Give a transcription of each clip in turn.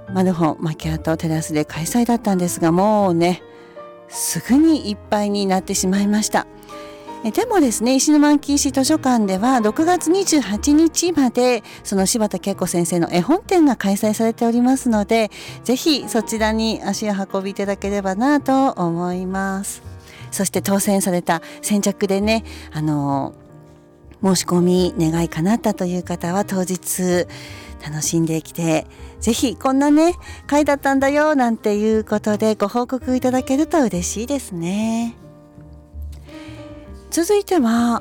マルホンマキアートテラスで開催だったんですが、もうねすぐにいっぱいになってしまいました。でもですね、石巻市図書館では6月28日までその柴田恵子先生の絵本展が開催されておりますので、ぜひそちらに足を運びいただければなと思います。そして当選された先着でね、申し込み願い叶ったという方は当日楽しんできて、ぜひこんなね回だったんだよなんていうことでご報告いただけると嬉しいですね。続いては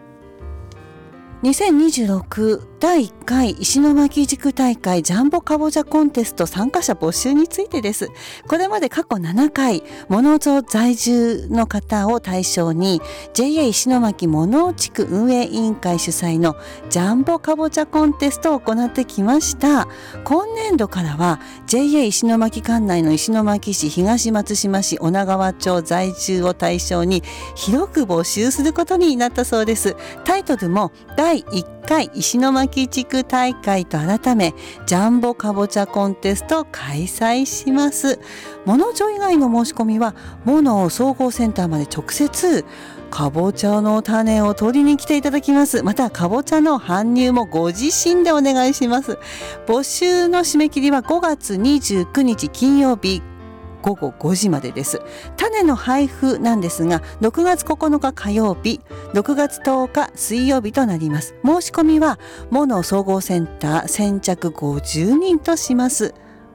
2026第1回石巻地区大会ジャンボかぼちゃコンテスト参加者募集についてです。これまで過去7回物尾在住の方を対象に JA 石巻物尾地区運営委員会主催のジャンボかぼちゃコンテストを行ってきました。今年度からは JA 石巻管内の石巻市、東松島市、女川町在住を対象に広く募集することになったそうです。タイトルも第1回石巻地区大会と改めジャンボかぼちゃコンテストを開催します。物尾以外の申し込みは物尾総合センターまで直接かぼちゃの種を取りに来ていただきます。またかぼちゃの搬入もご自身でお願いします。募集の締め切りは5月29日金曜日午後5時までです。種の配布なんですが6月9日火曜日、6月10日水曜日となります。申し込みは物尾総合センター先着50人とします。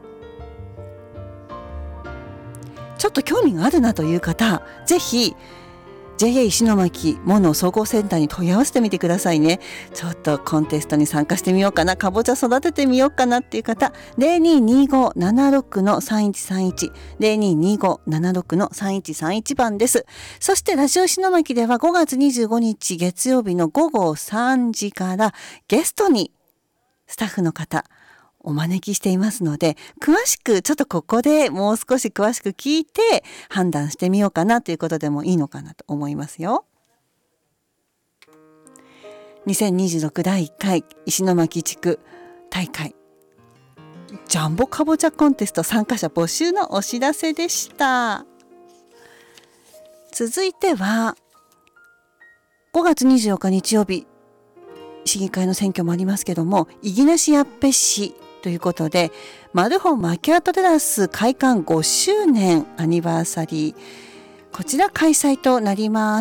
ちょっと興味があるなという方、ぜひJA 石巻物尾総合センターに問い合わせてみてくださいね。ちょっとコンテストに参加してみようかな、かぼちゃ育ててみようかなっていう方、0225-76-3131 0225-76-3131番です。そしてラジオ石巻では5月25日月曜日の午後3時からゲストにスタッフの方お招きしていますので、詳しくちょっとここでもう少し詳しく聞いて判断してみようかなということでもいいのかなと思いますよ。2026第1回石巻地区大会ジャンボかぼちゃコンテスト参加者募集のお知らせでした。続いては5月24日日曜日、市議会の選挙もありますけども、伊木なしやっぺ市ということでマルホンマキアートテラス開館5周年アニバーサリー、こちら開催となります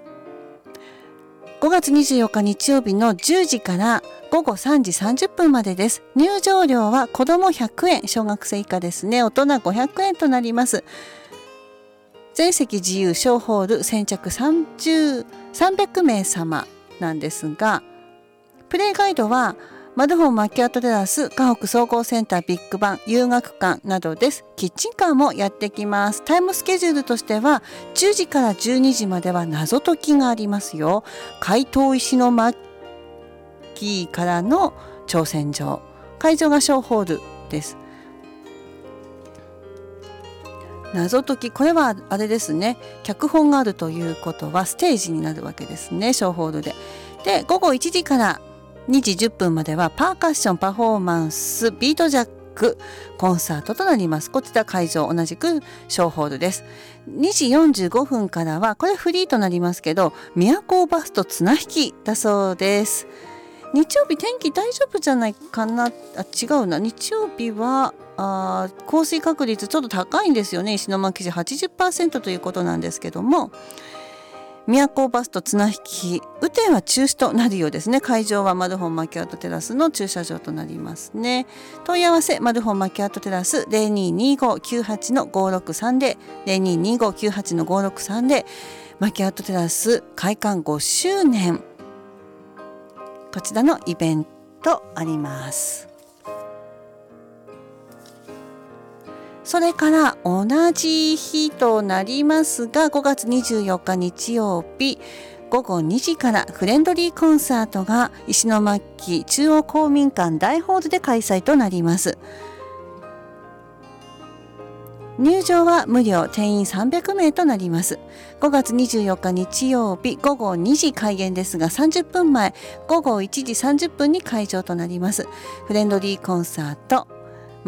。5月24日日曜日の10時から午後3時30分までです。入場料は子ども100円、小学生以下ですね、大人500円となります。全席自由、小ホール先着300名様なんですが、プレイガイドはマルホンマキアートテラス河北総合センタービッグバン遊学館などです。キッチンカーもやってきます。タイムスケジュールとしては10時から12時までは謎解きがありますよ。怪盗石巻からの挑戦状、会場が小ホールです。謎解き、これはあれですね、脚本があるということはステージになるわけですね、小ホールで。で午後1時から2時10分まではパーカッションパフォーマンスビートジャックコンサートとなります。こちら会場同じく小ホールです。2時45分からはこれフリーとなりますけど、都バスと綱引きだそうです。日曜日天気大丈夫じゃないかな、違うな、日曜日は降水確率ちょっと高いんですよね。石巻市 80% ということなんですけども、都バスと綱引き雨天は中止となるようですね。会場はマルホンマキアートテラスの駐車場となりますね。問い合わせマルホンマキアートテラス 022598-5630 022598-5630 マキアートテラス開館5周年、こちらのイベントあります。それから同じ日となりますが5月24日日曜日午後2時からフレンドリーコンサートが石巻中央公民館大ホールで開催となります。入場は無料、定員300名となります。5月24日日曜日午後2時開演ですが30分前午後1時30分に会場となります。フレンドリーコンサート